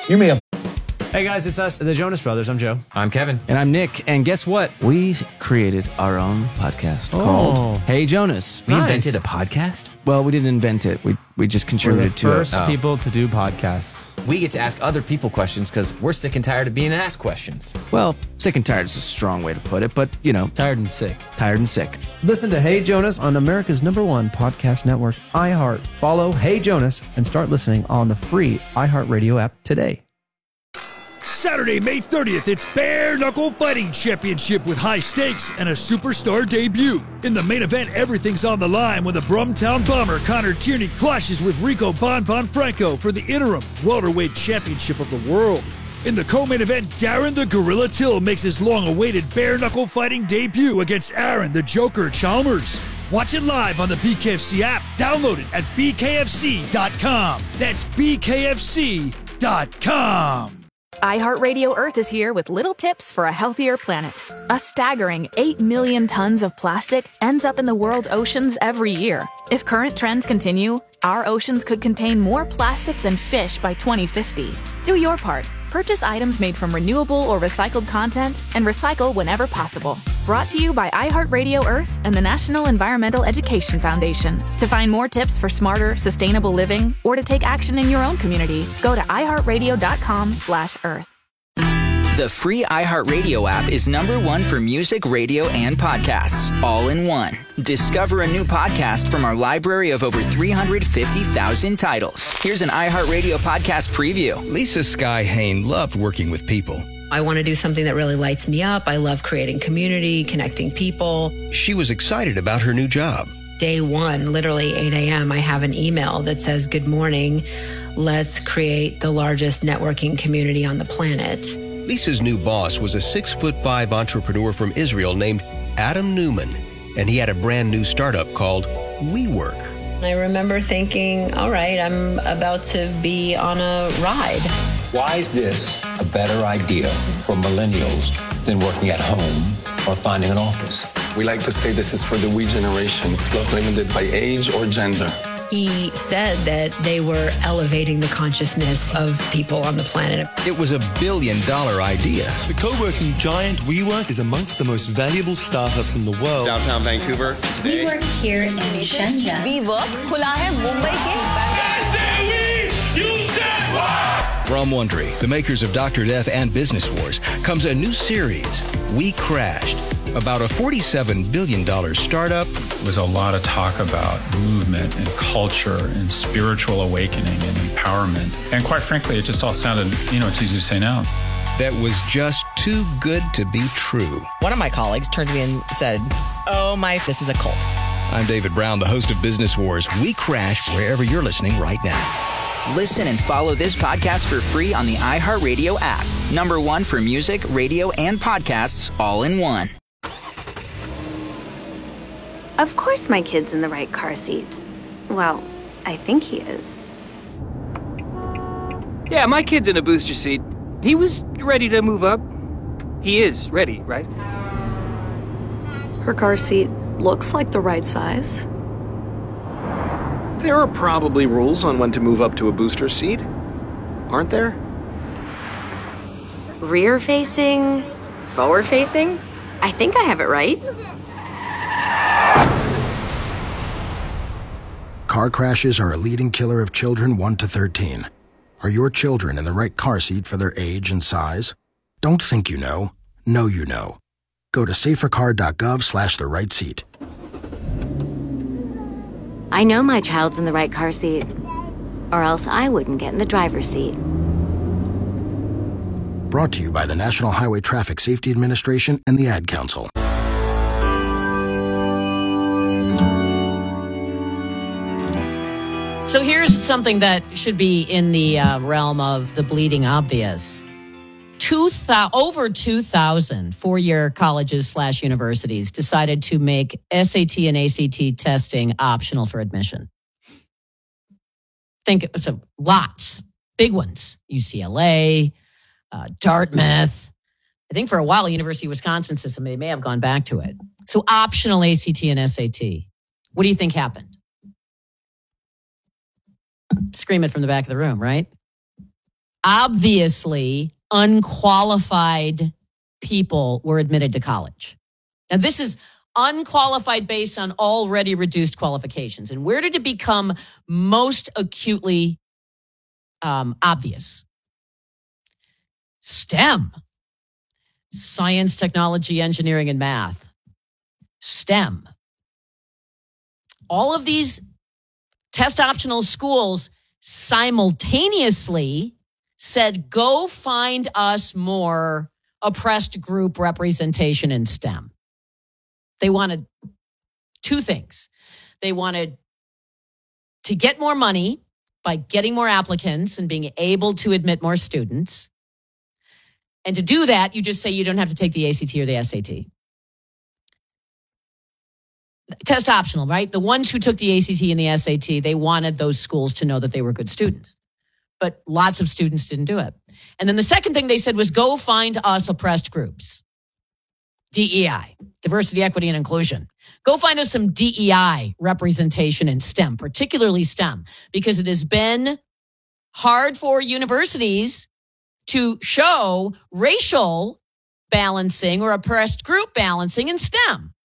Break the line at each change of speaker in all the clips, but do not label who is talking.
You may have.
Hey guys, it's us, the Jonas Brothers. I'm Joe.
I'm Kevin.
And I'm Nick. And guess what? We created our own podcast called Hey Jonas.
We invented a podcast?
Well, we didn't invent it. We just contributed to it.
We're the first people to do podcasts.
We get to ask other people questions because we're sick and tired of being asked questions.
Well, sick and tired is a strong way to put it, but, you know.
Tired and sick.
Tired and sick.
Listen to Hey Jonas on America's #1 podcast network, iHeart. Follow Hey Jonas and start listening on the free iHeartRadio app today.
Saturday, May 30th, it's Bare Knuckle Fighting Championship with high stakes and a superstar debut. In the main event, everything's on the line when the Brumtown Bomber Connor Tierney clashes with Rico Bon Franco for the interim welterweight championship of the world. In the co-main event, Darren the Gorilla Till makes his long-awaited Bare Knuckle Fighting debut against Aaron the Joker Chalmers. Watch it live on the BKFC app. Download it at bkfc.com. That's bkfc.com.
iHeartRadio Earth is here with little tips for a healthier planet. A staggering 8 million tons of plastic ends up in the world's oceans every year. If current trends continue, our oceans could contain more plastic than fish by 2050. Do your part. Purchase items made from renewable or recycled content and recycle whenever possible. Brought to you by iHeartRadio Earth and the National Environmental Education Foundation. To find more tips for smarter, sustainable living or to take action in your own community, go to iHeartRadio.com/Earth.
The free iHeartRadio app is #1 for music, radio, and podcasts, all in one. Discover a new podcast from our library of over 350,000 titles. Here's an iHeartRadio podcast preview.
Lisa Sky Hain loved working with people.
I want to do something that really lights me up. I love creating community, connecting people.
She was excited about her new job.
Day one, literally 8 a.m., I have an email that says, "Good morning. Let's create the largest networking community on the planet."
Lisa's new boss was a 6'5" entrepreneur from Israel named Adam Newman, and he had a brand new startup called WeWork.
I remember thinking, all right, I'm about to be on a ride.
Why is this a better idea for millennials than working at home or finding an office?
We like to say this is for the we generation. It's not limited by age or gender.
He said that they were elevating the consciousness of people on the planet.
It was $1 billion idea.
The co-working giant WeWork is amongst the most valuable startups in the world.
Downtown Vancouver today.
We work here in Shenzhen.
WeWork खुला है मुंबई के.
From Wondery, the makers of Dr. Death and Business Wars, comes a new series, We Crashed, about a $47 billion startup.
There was a lot of talk about movement and culture and spiritual awakening and empowerment. And quite frankly, it just all sounded, it's easy to say now.
That was just too good to be true.
One of my colleagues turned to me and said, this is a cult.
I'm David Brown, the host of Business Wars. We Crash wherever you're listening right now.
Listen and follow this podcast for free on the iHeartRadio app. #1 for music, radio, and podcasts, all in one.
Of course my kid's in the right car seat. Well, I think he is.
Yeah, my kid's in a booster seat. He was ready to move up. He is ready, right?
Her car seat looks like the right size.
There are probably rules on when to move up to a booster seat, aren't there?
Rear facing, forward facing? I think I have it right.
Car crashes are a leading killer of children 1 to 13. Are your children in the right car seat for their age and size? Don't think you know. Know you know. Go to safercar.gov/the right seat.
I know my child's in the right car seat, or else I wouldn't get in the driver's seat.
Brought to you by the National Highway Traffic Safety Administration and the Ad Council.
So here's something that should be in the realm of the bleeding obvious. Over 2,000 four-year colleges/universities decided to make SAT and ACT testing optional for admission. Think so, lots, big ones. UCLA, Dartmouth. I think for a while, University of Wisconsin system, they may have gone back to it. So optional ACT and SAT. What do you think happened? Scream it from the back of the room, right? obviously unqualified people were admitted to college. Now, this is unqualified based on already reduced qualifications. And where did it become most acutely obvious? STEM. Science, technology, engineering, and math. STEM. All of these test optional schools simultaneously said, go find us more oppressed group representation in STEM. They wanted two things. They wanted to get more money by getting more applicants and being able to admit more students. And to do that, you just say you don't have to take the ACT or the SAT. Test optional, right? The ones who took the ACT and the SAT, they wanted those schools to know that they were good students. But lots of students didn't do it. And then the second thing they said was, go find us oppressed groups. DEI, diversity, equity, and inclusion. Go find us some DEI representation in STEM, particularly STEM, because it has been hard for universities to show racial balancing or oppressed group balancing in STEM.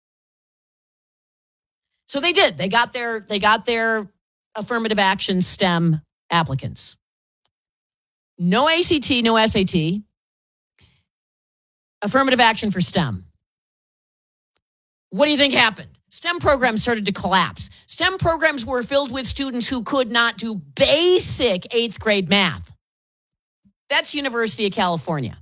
So they did. They got their affirmative action STEM applicants. No ACT, no SAT. Affirmative action for STEM. What do you think happened? STEM programs started to collapse. STEM programs were filled with students who could not do basic 8th grade math. That's University of California.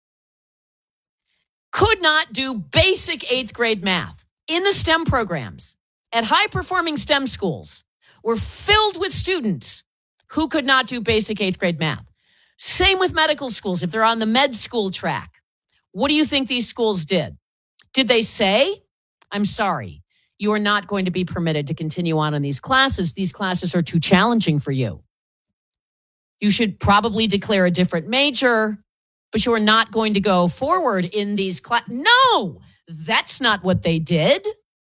Could not do basic 8th grade math. In the STEM programs at high-performing STEM schools were filled with students who could not do basic 8th grade math. Same with medical schools. If they're on the med school track, what do you think these schools did? Did they say, I'm sorry, you are not going to be permitted to continue on in these classes. These classes are too challenging for you. You should probably declare a different major, but you are not going to go forward in these classes. No, that's not what they did.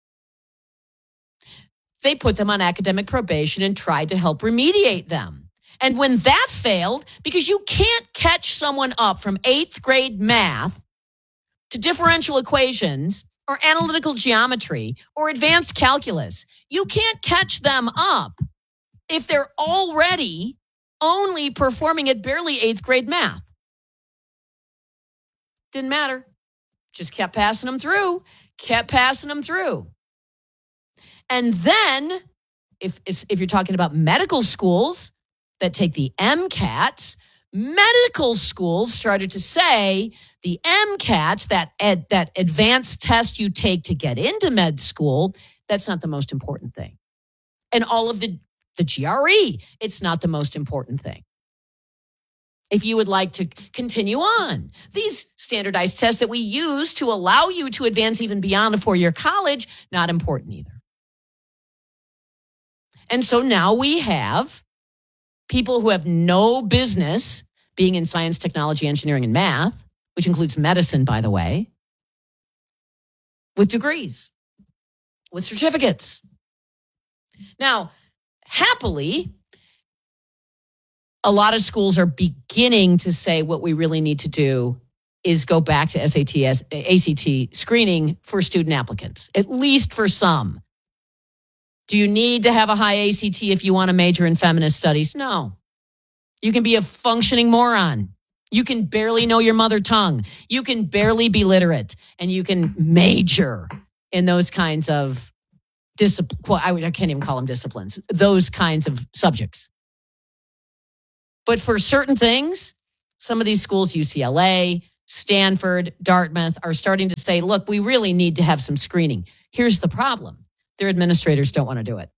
They put them on academic probation and tried to help remediate them. And when that failed, because you can't catch someone up from 8th grade math to differential equations or analytical geometry or advanced calculus, you can't catch them up if they're already only performing at barely 8th grade math. Didn't matter. Just kept passing them through. And then, if you're talking about medical schools that take the MCATs, medical schools started to say the MCATs, that advanced test you take to get into med school, that's not the most important thing. And all of the GRE, it's not the most important thing. If you would like to continue on, these standardized tests that we use to allow you to advance even beyond a 4-year college, not important either. And so now we have people who have no business being in science, technology, engineering, and math, which includes medicine, by the way, with degrees, with certificates. Now, happily, a lot of schools are beginning to say what we really need to do is go back to ACT screening for student applicants, at least for some. Do you need to have a high ACT if you want to major in feminist studies? No. You can be a functioning moron. You can barely know your mother tongue. You can barely be literate, and you can major in those kinds of I can't even call them disciplines, those kinds of subjects. But for certain things, some of these schools, UCLA, Stanford, Dartmouth, are starting to say, look, we really need to have some screening. Here's the problem. Their administrators don't want to do it.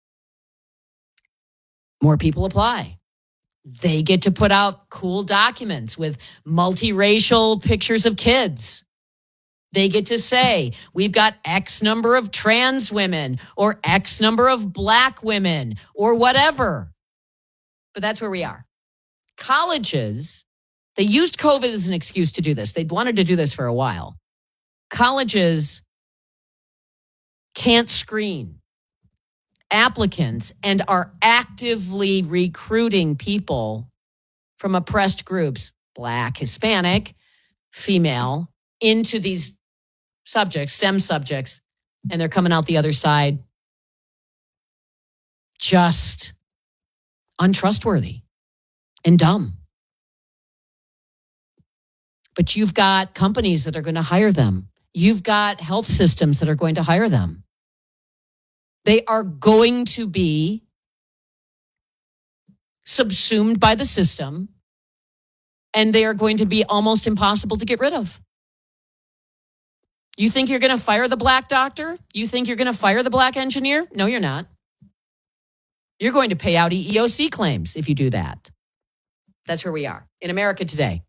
More people apply. They get to put out cool documents with multiracial pictures of kids. They get to say, we've got X number of trans women or X number of black women or whatever. But that's where we are. Colleges, they used COVID as an excuse to do this. They'd wanted to do this for a while. Colleges can't screen applicants and are actively recruiting people from oppressed groups, Black, Hispanic, female, into these subjects, STEM subjects, and they're coming out the other side just untrustworthy and dumb. But you've got companies that are going to hire them. You've got health systems that are going to hire them. They are going to be subsumed by the system, and they are going to be almost impossible to get rid of. You think you're going to fire the Black doctor? You think you're going to fire the Black engineer? No, you're not. You're going to pay out EEOC claims if you do that. That's where we are in America today.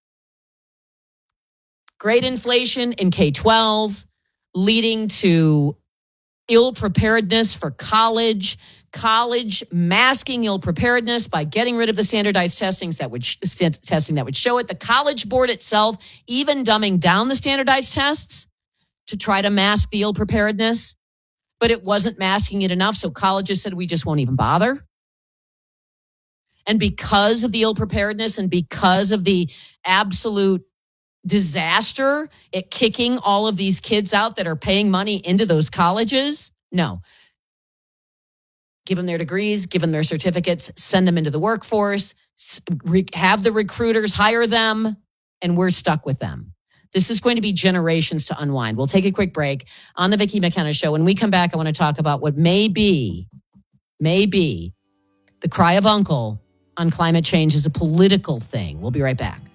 Great inflation in K-12, leading to ill preparedness for college masking ill preparedness by getting rid of the standardized testing that would show it. The College Board itself even dumbing down the standardized tests to try to mask the ill preparedness, but it wasn't masking it enough. So colleges said, we just won't even bother. And because of the ill preparedness and because of the absolute disaster at kicking all of these kids out that are paying money into those colleges, no. Give them their degrees, give them their certificates, send them into the workforce, have the recruiters hire them, and we're stuck with them. This is going to be generations to unwind. We'll take a quick break on the Vicki McKenna Show. When we come back, I want to talk about what may be the cry of uncle on climate change as a political thing. We'll be right back.